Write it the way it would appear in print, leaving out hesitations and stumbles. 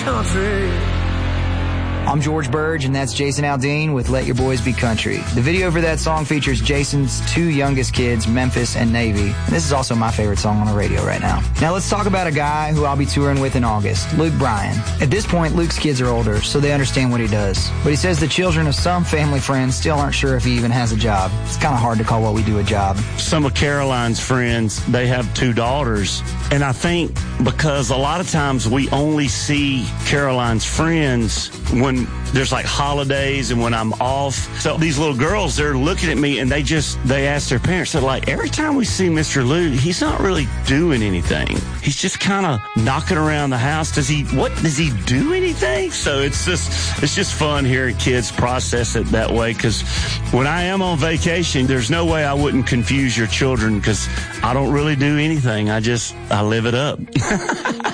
country. I'm George Burge, and that's Jason Aldean with Let Your Boys Be Country. The video for that song features Jason's two youngest kids, Memphis and Navy. And this is also my favorite song on the radio right now. Now let's talk about a guy who I'll be touring with in August, Luke Bryan. At this point, Luke's kids are older, so they understand what he does. But he says the children of some family friends still aren't sure if he even has a job. It's kind of hard to call what we do a job. Some of Caroline's friends, they have two daughters. And I think because a lot of times we only see Caroline's friends when there's like holidays and when I'm off. So these little girls, they're looking at me and they ask their parents, they're like, every time we see Mr. Luke, he's not really doing anything. He's just kind of knocking around the house. Does he do anything? So it's just fun hearing kids process it that way. Cause when I am on vacation, there's no way I wouldn't confuse your children because I don't really do anything. I live it up.